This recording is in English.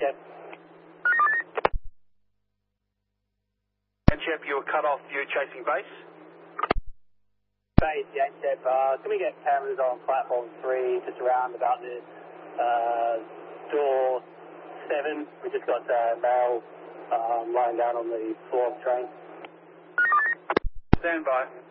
Yancep. Yancep, you were cut off. You were chasing base? Base, Yancep. Can we get cameras on platform 3, just around about the door 7? We just got mail lying down on the floor of the train. Stand by.